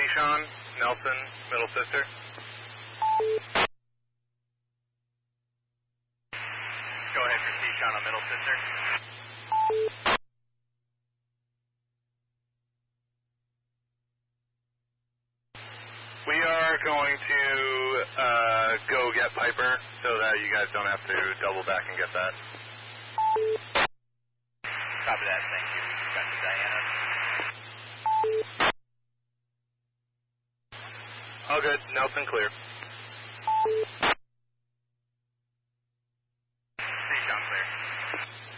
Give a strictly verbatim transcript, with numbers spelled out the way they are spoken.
Sean, Nelson, Middle Sister. Go ahead for Sean on Middle Sister. We are going to uh, go get Piper so that you guys don't have to double back and get that. Copy that, thank you. Got to Diana. All good, Nelson clear.